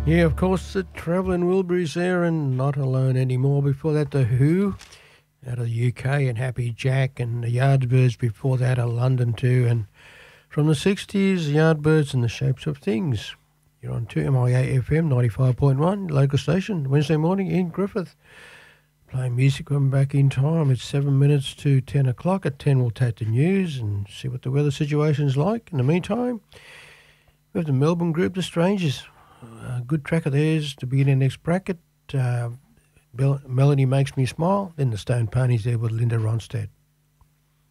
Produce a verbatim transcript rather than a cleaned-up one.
Yeah, of course, the Travelling Wilburys there and Not Alone Anymore. Before that, The Who out of the U K and Happy Jack and the Yardbirds before that out of London too. And from the sixties, the Yardbirds and the Shapes of Things. You're on two M I A F M ninety-five point one, local station, Wednesday morning in Griffith. Playing music when we're back in time. It's seven minutes to ten o'clock. At ten, we'll take the news and see what the weather situation's like. In the meantime, we have the Melbourne group, The Strangers. A good track of theirs to begin the next bracket. Uh, Melody Makes Me Smile. Then the Stone Ponies there with Linda Ronstadt.